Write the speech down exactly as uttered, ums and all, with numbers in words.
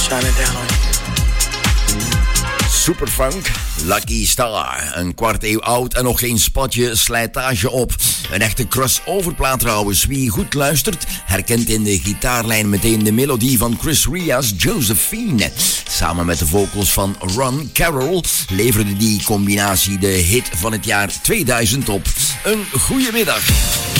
shining down on you. Superfunk, Lucky Star. Een kwart eeuw oud en nog geen spatje slijtage op. Een echte crossoverplaat trouwens. Wie goed luistert, herkent in de gitaarlijn meteen de melodie van Chris Ria's Josephine. Samen met de vocals van Ron Carroll leverde die combinatie de hit van het jaar tweeduizend op. Een goede middag.